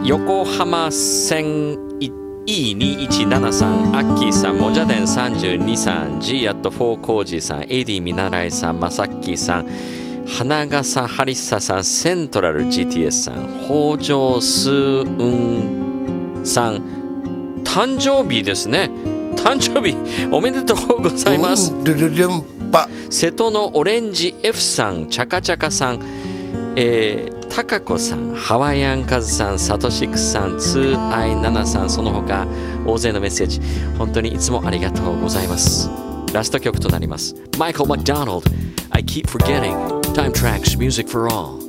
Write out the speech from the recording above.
横浜線 E2173 アッキーさん、モジャデン32さん、G アット4コージーさん、エディ見習いさん、まさっきさん、花笠ハリッサさん、セントラル GTS さん、北条スーンさん、誕生日ですね。誕生日おめでとうございます。瀬戸のオレンジ F さん、チャカチャカさん、タカコさん、ハワイアンカズさん、サトシクさん、2i7 さん、その他大勢のメッセージ本当にいつもありがとうございます。ラスト曲となります。マイケル・マクドナルド I keep forgetting Time Tracks Music for All